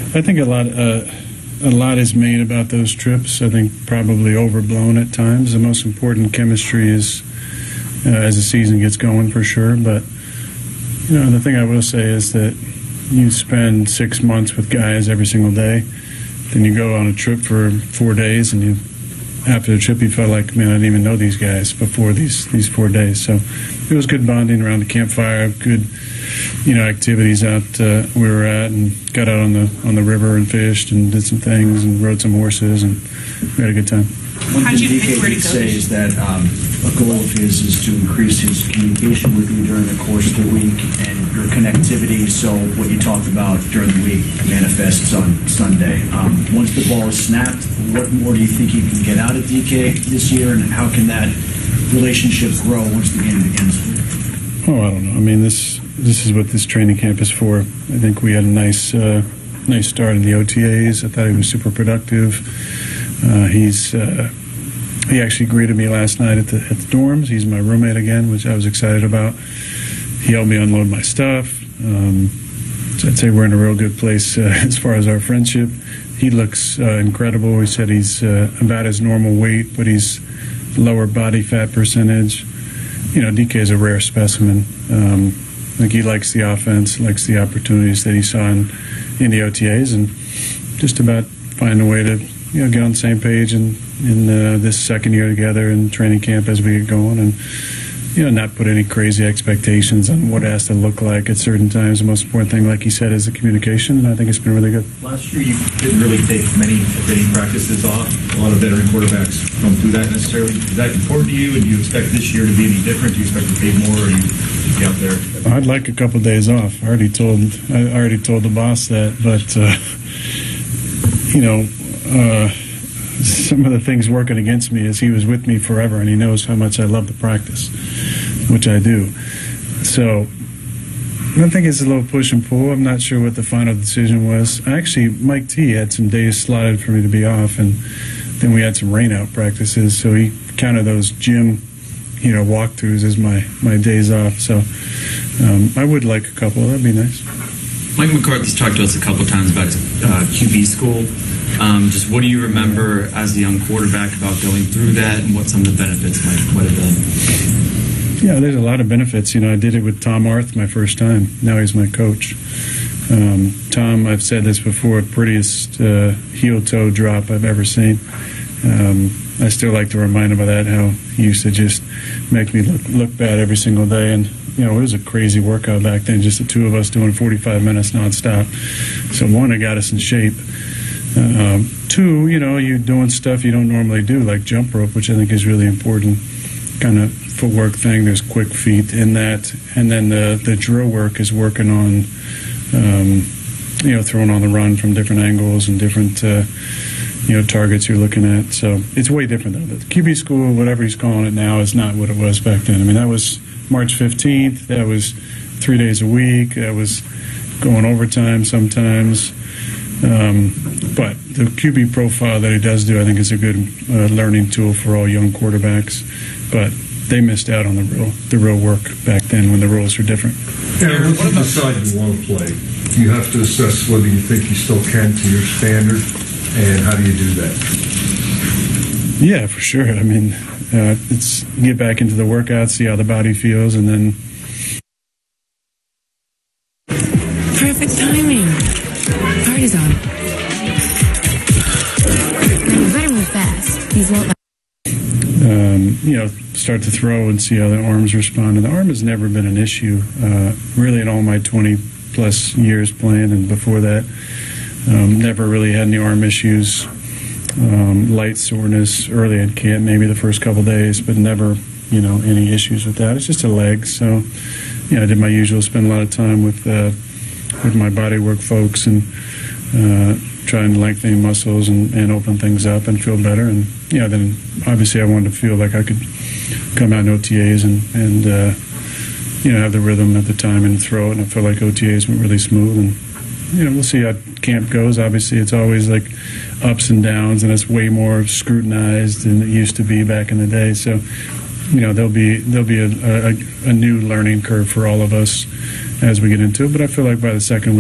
I think a lot is made about those trips. I think probably overblown at times. The most important chemistry is as the season gets going, for sure. But the thing I will say is that you spend 6 months with guys every single day, then you go on a trip for 4 days, and after the trip you felt like, man, I didn't even know these guys before these 4 days. So it was good bonding around the campfire, good activities out where we were at, and got out on the river and fished and did some things and rode some horses, and we had a good time. One thing DK did say is that a goal of his is to increase his communication with you during the course of the week and your connectivity, so what you talked about during the week manifests on Sunday. Once the ball is snapped, what more do you think you can get out of DK this year, and how can that relationship grow once the game begins? Oh, I don't know. I mean, this is what this training camp is for. I think we had a nice start in the OTAs. I thought he was super productive. He actually greeted me last night at the dorms. He's my roommate again, which I was excited about. He helped me unload my stuff. So I'd say we're in a real good place as far as our friendship. He looks incredible. He said he's about his normal weight, but he's lower body fat percentage. DK is a rare specimen. I think he likes the offense, likes the opportunities that he saw in the OTAs, and just about find a way to get on the same page in this second year together in training camp as we get going, and not put any crazy expectations on what it has to look like at certain times. The most important thing, like he said, is the communication, and I think it's been really good. Last year you didn't really take many training practices off. A lot of veteran quarterbacks don't do that necessarily. Is that important to you, and do you expect this year to be any different? Do you expect to take more, or are you be out there? I'd like a couple of days off. I already told the boss that, but some of the things working against me is he was with me forever, and he knows how much I love to practice, which I do. So I think it's a little push and pull. I'm not sure what the final decision was. Actually, Mike T had some days slotted for me to be off, and then we had some rain-out practices, so he counted those gym walkthroughs as my days off. So I would like a couple. That'd be nice. Mike McCarthy's talked to us a couple times about QB school. Just what do you remember as a young quarterback about going through that, and what some of the benefits might have been? Yeah, there's a lot of benefits. I did it with Tom Arth my first time. Now he's my coach. Tom, I've said this before, prettiest heel-toe drop I've ever seen. I still like to remind him of that, how he used to just make me look bad every single day. And, it was a crazy workout back then, just the two of us doing 45 minutes nonstop. So, one, it got us in shape. Two, you're doing stuff you don't normally do, like jump rope, which I think is really important kind of footwork thing. There's quick feet in that. And then the drill work is working on, throwing on the run from different angles and different, targets you're looking at. So it's way different, though. The QB school, whatever he's calling it now, is not what it was back then. I mean, that was March 15th. That was 3 days a week. That was going overtime sometimes. But the QB profile that he does do, I think, is a good learning tool for all young quarterbacks. But they missed out on the real work back then when the rules were different. Aaron, once you decide you want to play, you have to assess whether you think you still can to your standard, and how do you do that? Yeah, for sure. I mean, it's get back into the workout, see how the body feels, and then. Perfect timing. Party's on. You better move fast. These won't. Start to throw and see how the arms respond. And the arm has never been an issue, really, in all my 20-plus years playing, and before that, never really had any arm issues. Light soreness early in camp, maybe the first couple days, but never, any issues with that. It's just a leg. So, I did my usual, spend a lot of time with my bodywork folks and trying to lengthen muscles and open things up and feel better. And then obviously I wanted to feel like I could come out in OTAs and have the rhythm at the time and throw it. And I felt like OTAs went really smooth. And we'll see how camp goes. Obviously, it's always like ups and downs, and it's way more scrutinized than it used to be back in the day. So, there'll be a new learning curve for all of us as we get into it. But I feel like by the second week,